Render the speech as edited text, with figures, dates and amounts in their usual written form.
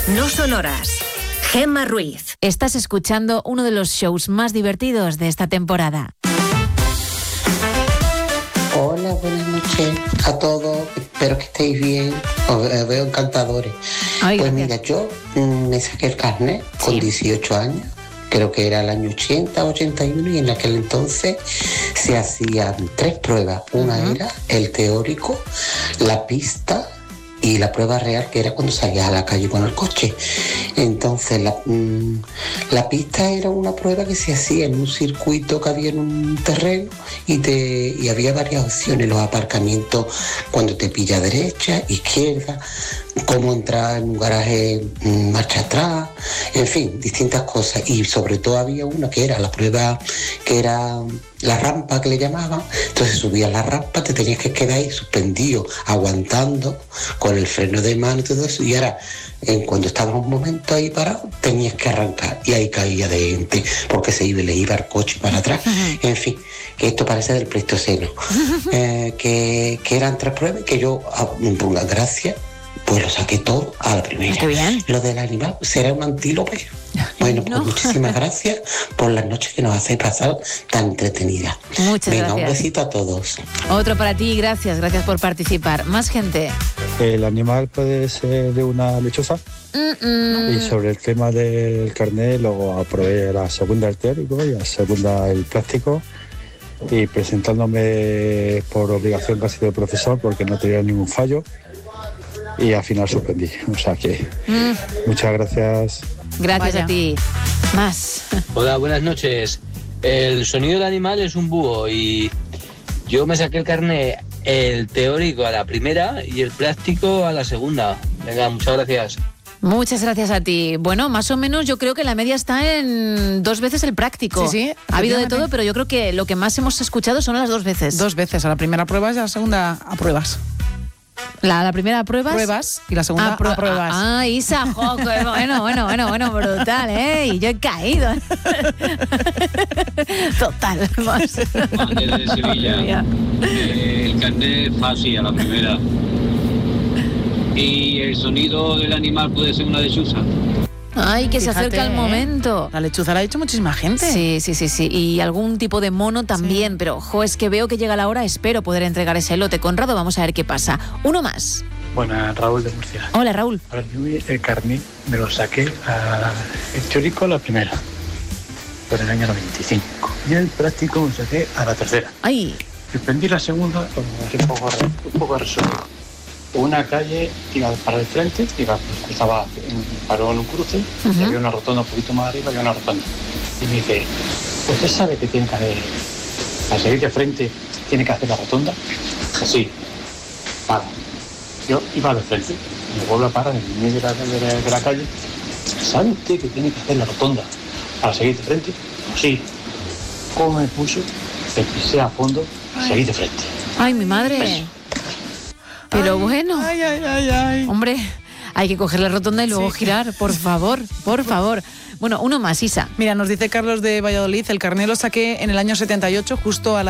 No sonoras. Gemma Ruiz. Estás escuchando uno de los shows más divertidos de esta temporada. Hola, buenas noches a todos. Espero que estéis bien. Os veo encantadores. Ay, pues gracias. mira, yo me saqué el carnet con 18 años. Creo que era el año 80, 81, y en aquel entonces se hacían 3 pruebas. Una era el teórico, la pista y la prueba real, que era cuando salías a la calle con el coche. Entonces la pista era una prueba que se hacía en un circuito que había en un terreno y había varias opciones, los aparcamientos cuando te pilla derecha, izquierda, cómo entrar en un garaje marcha atrás, en fin, distintas cosas. Y sobre todo había una que era la prueba, que era la rampa, que le llamaban. Entonces subías la rampa, te tenías que quedar ahí suspendido, aguantando con el freno de mano y todo eso. Y ahora, cuando estabas un momento ahí parado, tenías que arrancar y ahí caía de gente porque le iba el coche para atrás. En fin, que esto parece del Pleistoceno. Que eran 3 pruebas que yo, por la gracia, pues lo saqué todo a la primera. Qué bien. Lo del animal será un antílope. Bueno, pues muchísimas gracias por las noches que nos hacéis pasar tan entretenidas. Muchas Venga, gracias. un besito a todos. Otro para ti, gracias por participar. Más gente. El animal puede ser de una lechuza. Y sobre el tema del carnet, luego aprobé la segunda el teórico y la segunda el práctico, y presentándome por obligación casi del profesor porque no tenía ningún fallo, y al final suspendí. O sea que muchas gracias. Gracias a ti. Más. Hola, buenas noches. El sonido del animal es un búho y yo me saqué el carnet, el teórico a la primera y el práctico a la segunda. Venga, muchas gracias. Muchas gracias a ti. Bueno, más o menos yo creo que la media está en 2 veces el práctico. Sí, Ha habido de todo, pero yo creo que lo que más hemos escuchado son las 2 veces. 2 veces, a la primera pruebas y a la segunda a pruebas. La primera pruebas y la segunda a pruebas. Ah, Isa, jo, bueno, brutal, ¿eh? Y yo he caído. Total. De Sevilla. El carnet fácil a la primera. Y el sonido del animal puede ser una lechuza. Ay, que Fíjate, se acerca el momento. La lechuza la ha dicho muchísima gente. Sí. Y algún tipo de mono también. Pero, es que veo que llega la hora. Espero poder entregar ese lote. Conrado, vamos a ver qué pasa. Uno más. Buenas, Raúl de Murcia. Hola, Raúl. Ahora yo el carnet me lo saqué el teórico a la primera, por el año 95. Y el práctico me lo saqué a la tercera. Ay. Suspendí la segunda, pues un poco resumido. Una calle iba para el frente, paró en un cruce, y había una rotonda un poquito más arriba, había una rotonda. Y me dice, ¿usted sabe que tiene que hacer, para seguir de frente, tiene que hacer la rotonda? Sí. Para. Yo iba de frente, me vuelvo a parar en medio de la calle. ¿Sabe usted que tiene que hacer la rotonda para seguir de frente? Pues sí. ¿Cómo me puso? Me pisé a fondo, seguí de frente. Ay, mi madre. Eso. Pero bueno. Ay. Hombre, hay que coger la rotonda y luego girar, por favor. Bueno, uno más, Isa. Mira, nos dice Carlos de Valladolid, el carnet lo saqué en el año 78, justo a la